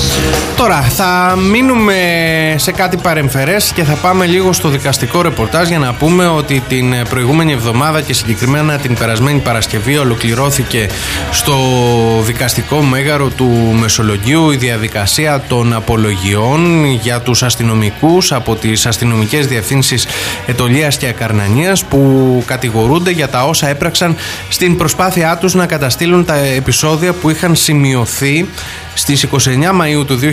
Τώρα θα μείνουμε σε κάτι παρεμφερές και θα πάμε λίγο στο δικαστικό ρεπορτάζ για να πούμε ότι την προηγούμενη εβδομάδα και συγκεκριμένα την περασμένη Παρασκευή ολοκληρώθηκε στο δικαστικό μέγαρο του Μεσολογγίου η διαδικασία των απολογιών για τους αστυνομικούς από τις αστυνομικές διευθύνσεις Αιτωλείας και Ακαρνανίας που κατηγορούνται για τα όσα έπραξαν στην προσπάθειά τους να καταστήλουν τα επεισόδια που είχαν σημειωθεί στις 29 Μαΐου του 2019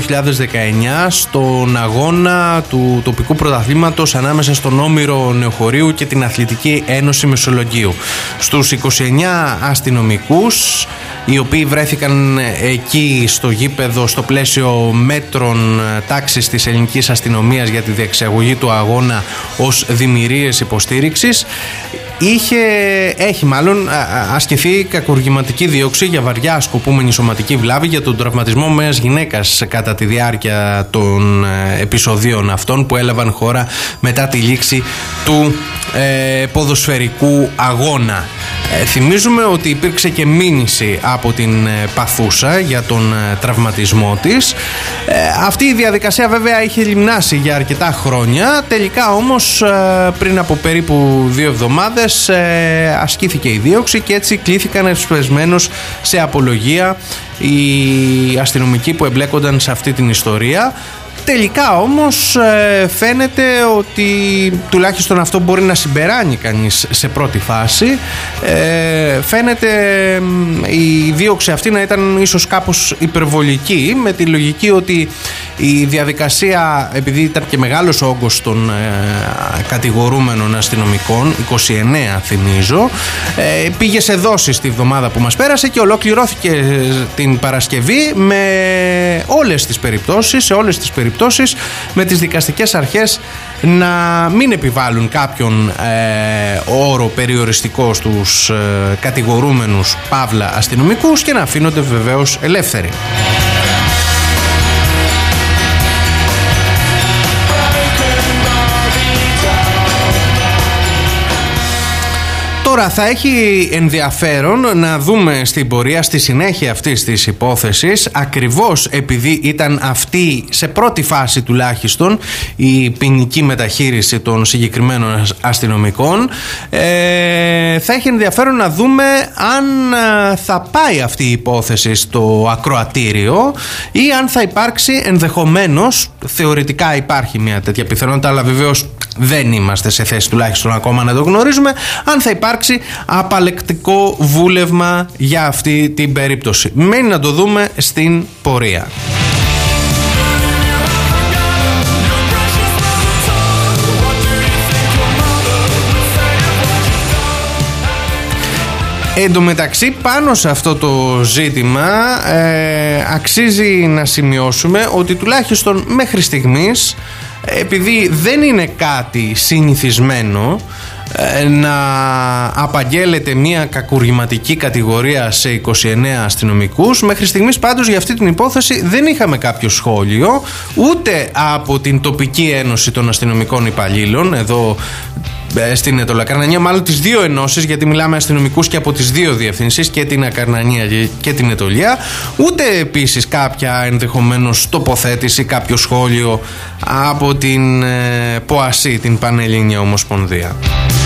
στον αγώνα του τοπικού πρωταθλήματος ανάμεσα στον Όμηρο Νεοχωρίου και την Αθλητική Ένωση Μεσολογγίου. Στους 29 αστυνομικούς οι οποίοι βρέθηκαν εκεί στο γήπεδο στο πλαίσιο μέτρων τάξης της ελληνικής αστυνομίας για τη διεξαγωγή του αγώνα ως δημιουργίες υποστήριξης έχει ασκηθεί κακουργηματική δίωξη για βαριά σκοπούμενη σωματική βλάβη για τον τραυματισμό μιας γυναίκας κατά τη διάρκεια των επεισοδίων αυτών που έλαβαν χώρα μετά τη λήξη του ποδοσφαιρικού αγώνα. Θυμίζουμε ότι υπήρξε και μήνυση από την παθούσα για τον τραυματισμό της. Αυτή η διαδικασία βέβαια είχε λιμνάσει για αρκετά χρόνια. Τελικά όμως πριν από περίπου 2 εβδομάδες ασκήθηκε η δίωξη και έτσι κλήθηκαν εσπεσμένως σε απολογία οι αστυνομικοί που εμπλέκονταν σε αυτή την ιστορία. Τελικά όμως φαίνεται ότι τουλάχιστον αυτό μπορεί να συμπεράνει κανείς σε πρώτη φάση. Φαίνεται η δίωξη αυτή να ήταν ίσως κάπως υπερβολική, με τη λογική ότι η διαδικασία, επειδή ήταν και μεγάλος ο όγκος των κατηγορούμενων αστυνομικών, 29 θυμίζω, πήγε σε δόσεις τη βδομάδα που μας πέρασε και ολοκληρώθηκε την Παρασκευή με όλες τις περιπτώσεις, σε όλες τις περιπτώσεις με τις δικαστικές αρχές να μην επιβάλλουν κάποιον όρο περιοριστικό στους κατηγορούμενους παύλα αστυνομικούς και να αφήνονται βεβαίως ελεύθεροι. Τώρα θα έχει ενδιαφέρον να δούμε στην πορεία, στη συνέχεια αυτής της υπόθεσης, ακριβώς επειδή ήταν αυτή σε πρώτη φάση τουλάχιστον η ποινική μεταχείριση των συγκεκριμένων αστυνομικών, θα έχει ενδιαφέρον να δούμε αν θα πάει αυτή η υπόθεση στο ακροατήριο ή αν θα υπάρξει ενδεχομένως, θεωρητικά υπάρχει μια τέτοια πιθανότητα, αλλά βεβαίως δεν είμαστε σε θέση τουλάχιστον ακόμα να το γνωρίζουμε, αν θα υπάρξει απαλλεκτικό βούλευμα για αυτή την περίπτωση. Μένει να το δούμε στην πορεία. Εν τω μεταξύ, πάνω σε αυτό το ζήτημα αξίζει να σημειώσουμε ότι τουλάχιστον μέχρι στιγμής, επειδή δεν είναι κάτι συνηθισμένο να απαγγέλλεται μια κακουργηματική κατηγορία σε 29 αστυνομικούς, μέχρι στιγμής πάντως για αυτή την υπόθεση δεν είχαμε κάποιο σχόλιο ούτε από την τοπική ένωση των αστυνομικών υπαλλήλων εδώ στην Αιτωλακαρνανία, μάλλον τις δύο ενώσεις, γιατί μιλάμε αστυνομικούς και από τις δύο διευθύνσεις, και την Ακαρνανία και την Αιτωλεία, ούτε επίσης κάποια ενδεχομένως τοποθέτηση, κάποιο σχόλιο από την ΠΟΑΣΥ, την Πανελλήνια Ομοσπονδία.